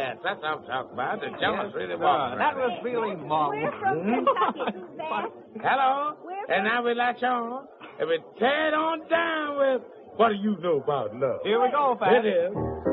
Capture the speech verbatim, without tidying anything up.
Yes, that's what I'm talking about. The jealous really walking. That was feeling mom. We're from Kentucky, Suzanne. Hello? We're And now we latch on. And we tear it on down with what do you know about love? Here we go, Pat. It is.